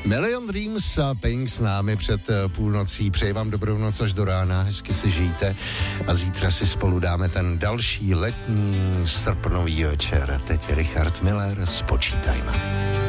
Million Dreams a Pink s námi před půlnocí. Přeji vám dobrou noc až do rána, hezky si žijte a zítra si spolu dáme ten další letní srpnový večer. Teď Richard Miller, spočítajme.